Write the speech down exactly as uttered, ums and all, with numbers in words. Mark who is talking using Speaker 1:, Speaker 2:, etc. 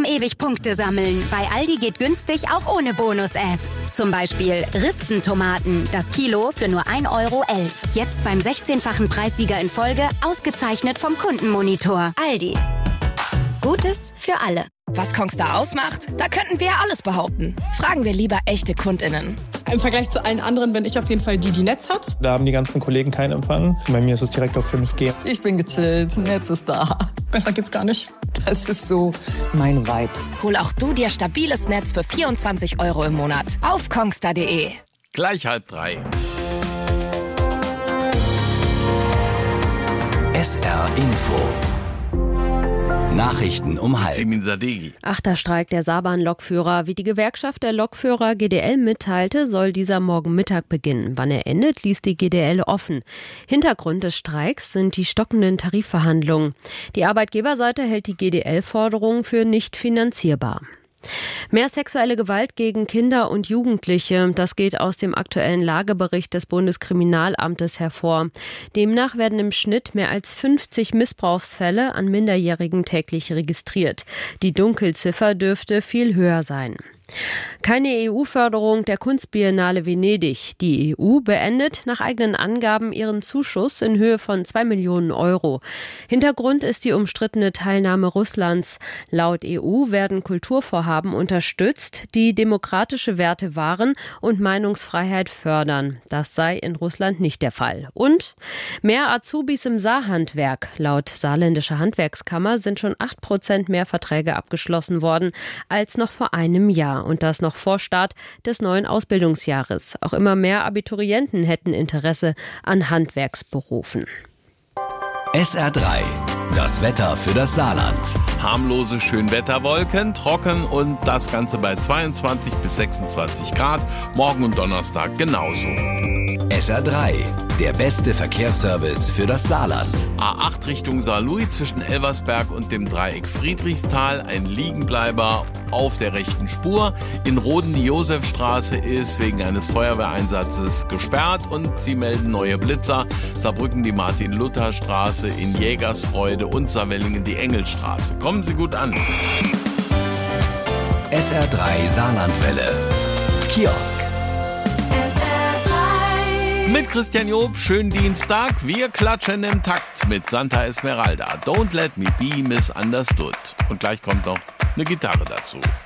Speaker 1: um ewig Punkte sammeln. Bei Aldi geht günstig auch ohne Bonus-App. Zum Beispiel Ristentomaten, das Kilo für nur ein Euro elf. Jetzt beim sechzehnfachen Preissieger in Folge, ausgezeichnet vom Kundenmonitor. Aldi. Gutes für alle.
Speaker 2: Was Kongstar ausmacht? Da könnten wir ja alles behaupten. Fragen wir lieber echte KundInnen.
Speaker 3: Im Vergleich zu allen anderen bin ich auf jeden Fall die, die Netz hat.
Speaker 4: Da haben die ganzen Kollegen keinen Empfang. Bei mir ist es direkt auf fünf G.
Speaker 5: Ich bin gechillt, Netz ist da.
Speaker 3: Besser geht's gar nicht.
Speaker 5: Das ist so mein Vibe.
Speaker 2: Hol auch du dir stabiles Netz für vierundzwanzig Euro im Monat auf kongstar punkt de.
Speaker 6: Gleich halb drei.
Speaker 7: S R Info. Nachrichten um halb.
Speaker 6: Simin Sadeghi.
Speaker 8: Achter Streik der Saarbahn-Lokführer. Wie die Gewerkschaft der Lokführer G D L mitteilte, soll dieser morgen Mittag beginnen. Wann er endet, ließ die G D L offen. Hintergrund des Streiks sind die stockenden Tarifverhandlungen. Die Arbeitgeberseite hält die G D L-Forderungen für nicht finanzierbar. Mehr sexuelle Gewalt gegen Kinder und Jugendliche, das geht aus dem aktuellen Lagebericht des Bundeskriminalamtes hervor. Demnach werden im Schnitt mehr als fünfzig Missbrauchsfälle an Minderjährigen täglich registriert. Die Dunkelziffer dürfte viel höher sein. Keine E U-Förderung der Kunstbiennale Venedig. Die E U beendet nach eigenen Angaben ihren Zuschuss in Höhe von zwei Millionen Euro. Hintergrund ist die umstrittene Teilnahme Russlands. Laut E U werden Kulturvorhaben unterstützt, die demokratische Werte wahren und Meinungsfreiheit fördern. Das sei in Russland nicht der Fall. Und mehr Azubis im Saarhandwerk. Laut Saarländischer Handwerkskammer sind schon acht Prozent mehr Verträge abgeschlossen worden als noch vor einem Jahr. Und das noch vor Start des neuen Ausbildungsjahres. Auch immer mehr Abiturienten hätten Interesse an Handwerksberufen.
Speaker 7: S R drei. Das Wetter für das Saarland.
Speaker 6: Harmlose Schönwetterwolken, trocken und das Ganze bei zweiundzwanzig bis sechsundzwanzig Grad. Morgen und Donnerstag genauso.
Speaker 7: S R drei. Der beste Verkehrsservice für das Saarland.
Speaker 6: A acht Richtung Saarlouis zwischen Elversberg und dem Dreieck Friedrichsthal. Ein Liegenbleiber auf der rechten Spur. In Roden die Josefstraße ist wegen eines Feuerwehreinsatzes gesperrt und sie melden neue Blitzer. Saarbrücken die Martin-Luther-Straße, in Jägersfreude und Saarwellingen die Engelstraße. Kommen Sie gut an.
Speaker 7: S R drei Saarlandwelle. Kiosk.
Speaker 6: Mit Christian Job, schönen Dienstag. Wir klatschen im Takt mit Santa Esmeralda. Don't let me be misunderstood. Und gleich kommt noch eine Gitarre dazu.